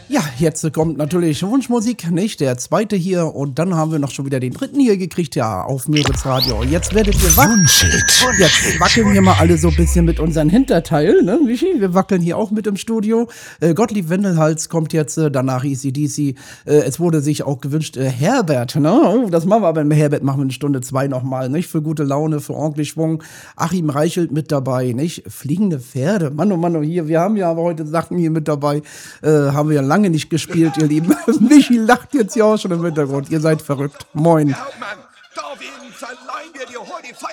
Ja, jetzt kommt natürlich Wunschmusik, nicht? Der zweite hier und dann haben wir noch schon wieder den dritten hier gekriegt, ja, auf Müritz Radio. Jetzt werdet ihr wach. Jetzt wackeln wir mal alle so ein bisschen mit unseren Hinterteil, ne, Michi? Wir wackeln hier auch mit im Studio. Gottlieb Wendelhals kommt jetzt, danach AC/DC. Es wurde sich auch gewünscht, Herbert, ne? Oh, das machen wir aber mit Herbert, machen wir in Stunde 2 nochmal, nicht? Für gute Laune, für ordentlich Schwung. Achim Reichelt mit dabei, nicht? Fliegende Pferde. Mann, oh, hier, wir haben ja aber heute Sachen hier mit dabei. Haben wir ja lange nicht gespielt, ihr Lieben. Michi lacht jetzt ja auch schon im Hintergrund. Ihr seid verrückt. Moin. Hauptmann, da werden verleihen wir dir heute